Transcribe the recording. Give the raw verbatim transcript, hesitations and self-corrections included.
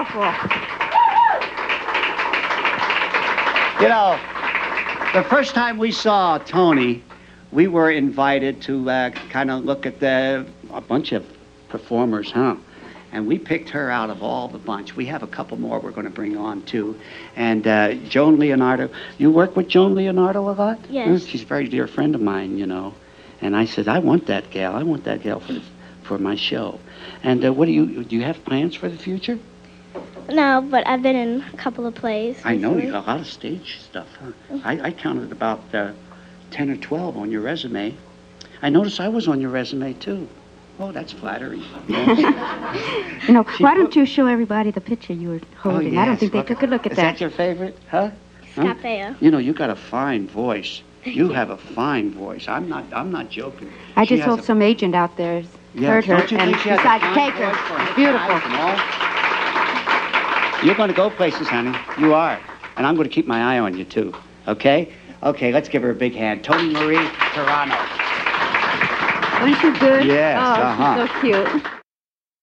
beautiful. You know, the first time we saw Tony, we were invited to uh, kind of look at the a bunch of performers, huh? And we picked her out of all the bunch. We have a couple more we're going to bring on, too. And uh, Joan Leonardo. You work with Joan Leonardo a lot? Yes. She's a very dear friend of mine, you know. And I said, I want that gal. I want that gal for the, for my show. And uh, what do you, do you have plans for the future? No, but I've been in a couple of plays. I know, recently. you got a lot of stage stuff, huh? I, I counted about uh, ten or twelve on your resume. I noticed I was on your resume, too. Oh, that's flattering. Yes. You know, She why put- don't you show everybody the picture you were holding? I don't yes, think they look- took a look at Is that. that your favorite, huh? Huh? Scapea. You know, you got a fine voice. You have a fine voice. I'm not. I'm not joking. I She just has hope a- some agent out there has Yeah, heard her don't you and think she has a decided to fine take her. voice for her Beautiful. eyes and all? You're going to go places, honey. You are. And I'm going to keep my eye on you, too. Okay? Okay, let's give her a big hand. Tony Marie Toronto. Wasn't she good? Yes, oh, uh-huh. she's so cute.